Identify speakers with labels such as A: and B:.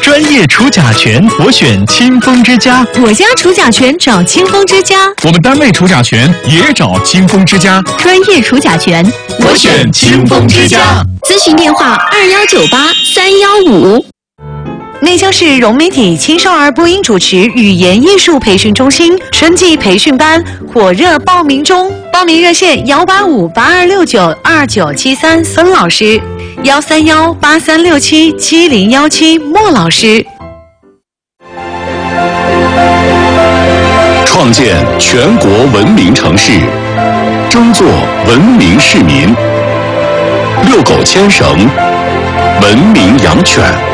A: 专业除甲醛，我选清风之家。
B: 我家除甲醛找清风之家。
A: 我们单位除甲醛也找清风之家。
B: 专业除甲醛，
A: 我选清风之家。
B: 咨询电话2198-315。
C: 内江市融媒体青少儿播音主持语言艺术培训中心春季培训班火热报名中，报名热线18582692973孙老师，13183677017莫老师。
D: 创建全国文明城市，争做文明市民，遛狗牵绳，文明养犬。